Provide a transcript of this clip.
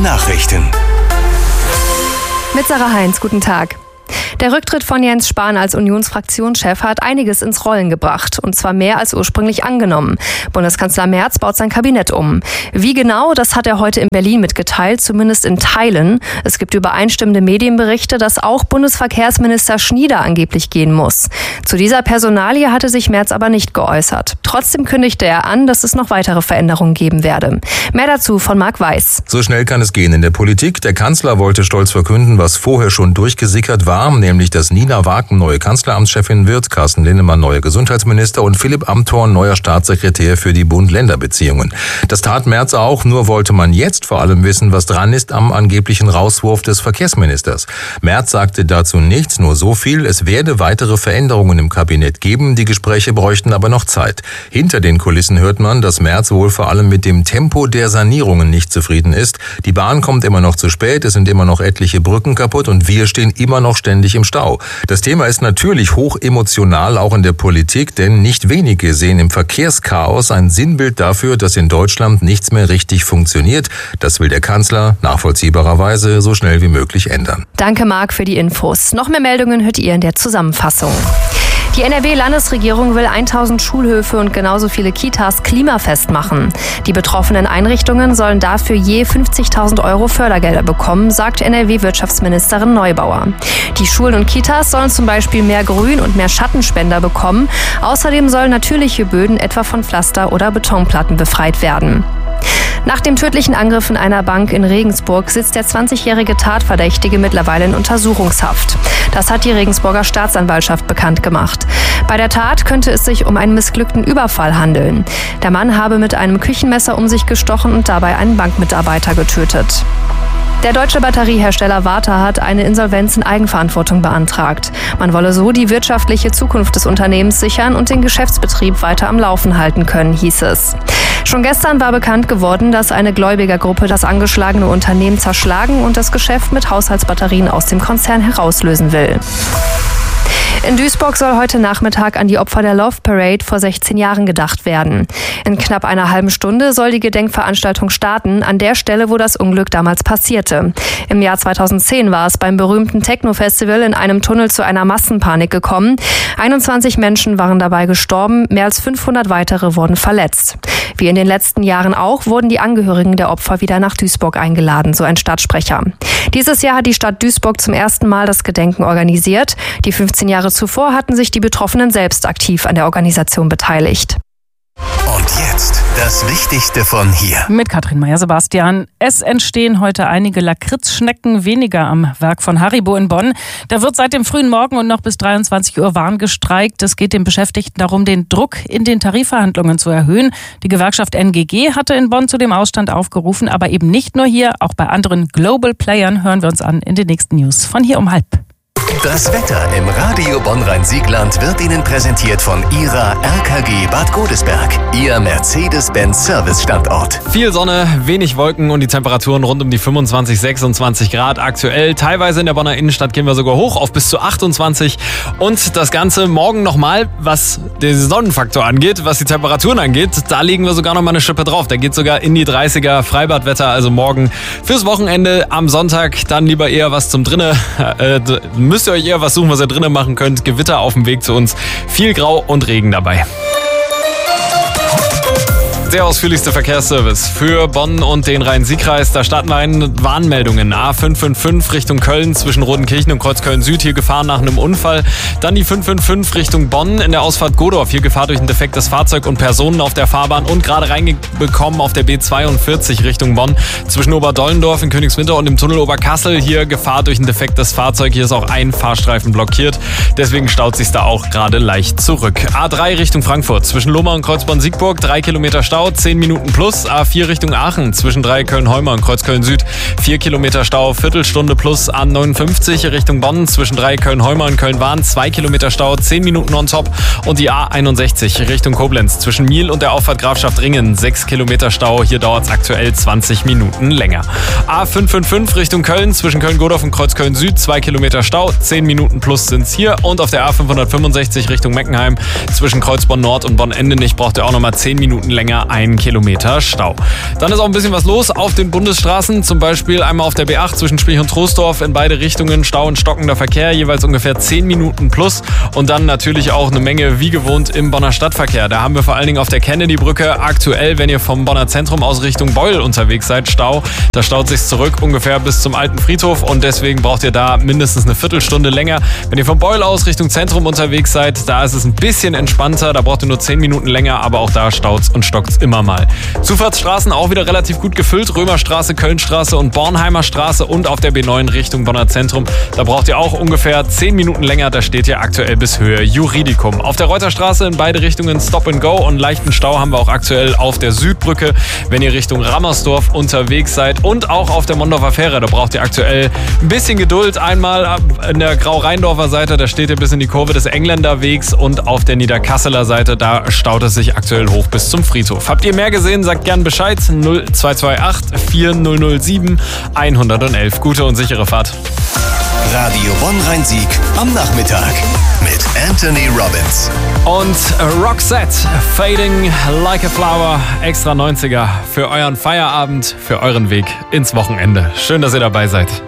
Nachrichten. Mit Sarah Heinz, guten Tag. Der Rücktritt von Jens Spahn als Unionsfraktionschef hat einiges ins Rollen gebracht, und zwar mehr als ursprünglich angenommen. Bundeskanzler Merz baut sein Kabinett um. Wie genau, das hat er heute in Berlin mitgeteilt, zumindest in Teilen. Es gibt übereinstimmende Medienberichte, dass auch Bundesverkehrsminister Schnieder angeblich gehen muss. Zu dieser Personalie hatte sich Merz aber nicht geäußert. Trotzdem kündigte er an, dass es noch weitere Veränderungen geben werde. Mehr dazu von Marc Weiß. So schnell kann es gehen in der Politik. Der Kanzler wollte stolz verkünden, was vorher schon durchgesickert war, nämlich dass Nina Wagen neue Kanzleramtschefin wird, Carsten Linnemann neuer Gesundheitsminister und Philipp Amthorn neuer Staatssekretär für die Bund-Länder-Beziehungen. Das tat Merz auch, nur wollte man jetzt vor allem wissen, was dran ist am angeblichen Rauswurf des Verkehrsministers. Merz sagte dazu nichts, nur so viel: Es werde weitere Veränderungen im Kabinett geben, die Gespräche bräuchten aber noch Zeit. Hinter den Kulissen hört man, dass Merz wohl vor allem mit dem Tempo der Sanierungen nicht zufrieden ist. Die Bahn kommt immer noch zu spät, es sind immer noch etliche Brücken kaputt und wir stehen immer noch ständig im Stau. Das Thema ist natürlich hoch emotional, auch in der Politik, denn nicht wenige sehen im Verkehrschaos ein Sinnbild dafür, dass in Deutschland nichts mehr richtig funktioniert. Das will der Kanzler nachvollziehbarerweise so schnell wie möglich ändern. Danke, Marc, für die Infos. Noch mehr Meldungen hört ihr in der Zusammenfassung. Die NRW-Landesregierung will 1000 Schulhöfe und genauso viele Kitas klimafest machen. Die betroffenen Einrichtungen sollen dafür je 50.000 € Fördergelder bekommen, sagt NRW-Wirtschaftsministerin Neubauer. Die Schulen und Kitas sollen zum Beispiel mehr Grün- und mehr Schattenspender bekommen. Außerdem sollen natürliche Böden etwa von Pflaster- oder Betonplatten befreit werden. Nach dem tödlichen Angriff in einer Bank in Regensburg sitzt der 20-jährige Tatverdächtige mittlerweile in Untersuchungshaft. Das hat die Regensburger Staatsanwaltschaft bekannt gemacht. Bei der Tat könnte es sich um einen missglückten Überfall handeln. Der Mann habe mit einem Küchenmesser um sich gestochen und dabei einen Bankmitarbeiter getötet. Der deutsche Batteriehersteller Varta hat eine Insolvenz in Eigenverantwortung beantragt. Man wolle so die wirtschaftliche Zukunft des Unternehmens sichern und den Geschäftsbetrieb weiter am Laufen halten können, hieß es. Schon gestern war bekannt geworden, dass eine Gläubigergruppe das angeschlagene Unternehmen zerschlagen und das Geschäft mit Haushaltsbatterien aus dem Konzern herauslösen will. In Duisburg soll heute Nachmittag an die Opfer der Love Parade vor 16 Jahren gedacht werden. In knapp einer halben Stunde soll die Gedenkveranstaltung starten, an der Stelle, wo das Unglück damals passierte. Im Jahr 2010 war es beim berühmten Techno-Festival in einem Tunnel zu einer Massenpanik gekommen. 21 Menschen waren dabei gestorben, mehr als 500 weitere wurden verletzt. Wie in den letzten Jahren auch, wurden die Angehörigen der Opfer wieder nach Duisburg eingeladen, so ein Stadtsprecher. Dieses Jahr hat die Stadt Duisburg zum ersten Mal das Gedenken organisiert. Die 15 Jahre zuvor hatten sich die Betroffenen selbst aktiv an der Organisation beteiligt. Und jetzt das Wichtigste von hier. Mit Katrin Meyer-Sebastian. Es entstehen heute einige Lakritzschnecken weniger am Werk von Haribo in Bonn. Da wird seit dem frühen Morgen und noch bis 23 Uhr warngestreikt. Es geht den Beschäftigten darum, den Druck in den Tarifverhandlungen zu erhöhen. Die Gewerkschaft NGG hatte in Bonn zu dem Ausstand aufgerufen, aber eben nicht nur hier, auch bei anderen Global Playern hören wir uns an in den nächsten News von hier um 12:30. Das Wetter im Radio Bonn-Rhein-Siegland wird Ihnen präsentiert von Ihrer RKG Bad Godesberg, Ihr Mercedes-Benz-Service-Standort. Viel Sonne, wenig Wolken und die Temperaturen rund um die 25, 26 Grad aktuell. Teilweise in der Bonner Innenstadt gehen wir sogar hoch auf bis zu 28. Und das Ganze morgen nochmal, was den Sonnenfaktor angeht, was die Temperaturen angeht, da legen wir sogar nochmal eine Schippe drauf. Da geht sogar in die 30er Freibadwetter, also morgen fürs Wochenende. Am Sonntag dann lieber eher was zum Drinne. Müsst ihr euch eher was suchen, was ihr drinnen machen könnt. Gewitter auf dem Weg zu uns. Viel Grau und Regen dabei. Der ausführlichste Verkehrsservice für Bonn und den Rhein-Sieg-Kreis. Da starten wir ein Warnmeldungen. A555 Richtung Köln zwischen Rodenkirchen und Kreuzköln Süd. Hier Gefahr nach einem Unfall. Dann die 555 Richtung Bonn in der Ausfahrt Godorf. Hier Gefahr durch ein defektes Fahrzeug und Personen auf der Fahrbahn. Und gerade reingekommen auf der B42 Richtung Bonn. Zwischen Oberdollendorf in Königswinter und dem Tunnel Oberkassel. Hier Gefahr durch ein defektes Fahrzeug. Hier ist auch ein Fahrstreifen blockiert. Deswegen staut sich da auch gerade leicht zurück. A3 Richtung Frankfurt. Zwischen Lohmar und Kreuzborn-Siegburg 3 Kilometer Stau. 10 Minuten plus. A4 Richtung Aachen zwischen 3 Köln-Heumer und Kreuzköln Süd 4 Kilometer Stau, Viertelstunde plus. A59 Richtung Bonn zwischen 3 Köln-Heumer und Köln-Wahn 2 Kilometer Stau, 10 Minuten on top. Und die A61 Richtung Koblenz zwischen Miel und der Auffahrt Grafschaft-Ringen 6 Kilometer Stau. Hier dauert es aktuell 20 Minuten länger. A555 Richtung Köln zwischen Köln-Godorf und Kreuzköln Süd 2 Kilometer Stau, 10 Minuten plus sind es hier. Und auf der A565 Richtung Meckenheim zwischen Kreuzborn Nord und Bonn-Endenich braucht ihr auch nochmal 10 Minuten länger über 1 Kilometer Stau. Dann ist auch ein bisschen was los auf den Bundesstraßen, zum Beispiel einmal auf der B8 zwischen Spich und Troisdorf in beide Richtungen Stau und stockender Verkehr, jeweils ungefähr 10 Minuten plus und dann natürlich auch eine Menge wie gewohnt im Bonner Stadtverkehr. Da haben wir vor allen Dingen auf der Kennedy-Brücke aktuell, wenn ihr vom Bonner Zentrum aus Richtung Beul unterwegs seid, Stau. Da staut sich's zurück ungefähr bis zum alten Friedhof und deswegen braucht ihr da mindestens eine Viertelstunde länger. Wenn ihr vom Beul aus Richtung Zentrum unterwegs seid, da ist es ein bisschen entspannter, da braucht ihr nur 10 Minuten länger, aber auch da staut's und stockt's immer mal. Zufahrtsstraßen auch wieder relativ gut gefüllt, Römerstraße, Kölnstraße und Bornheimer Straße und auf der B9 Richtung Bonner Zentrum. Da braucht ihr auch ungefähr 10 Minuten länger, da steht ihr aktuell bis Höhe Juridicum. Auf der Reuterstraße in beide Richtungen Stop and Go und leichten Stau haben wir auch aktuell auf der Südbrücke, wenn ihr Richtung Rammersdorf unterwegs seid und auch auf der Mondorfer Fähre, da braucht ihr aktuell ein bisschen Geduld. Einmal in der Grau-Rheindorfer Seite, da steht ihr bis in die Kurve des Engländerwegs und auf der Niederkasseler Seite, da staut es sich aktuell hoch bis zum Friedhof. Habt ihr mehr gesehen, sagt gern Bescheid. 0228 4007 111. Gute und sichere Fahrt. Radio Bonn-Rhein-Sieg am Nachmittag mit Anthony Robbins. Und Roxette, Fading Like a Flower, extra 90er für euren Feierabend, für euren Weg ins Wochenende. Schön, dass ihr dabei seid.